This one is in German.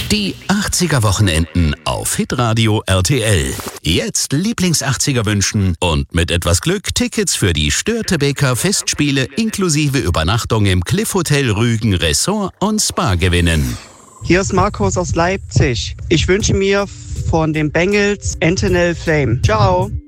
Die 80er Wochenenden auf Hitradio RTL. Jetzt Lieblings-80er wünschen und mit etwas Glück Tickets für die Störtebeker Festspiele inklusive Übernachtung im Cliff Hotel Rügen Ressort und Spa gewinnen. Hier ist Markus aus Leipzig. Ich wünsche mir von den Bengals Antonell Flame. Ciao.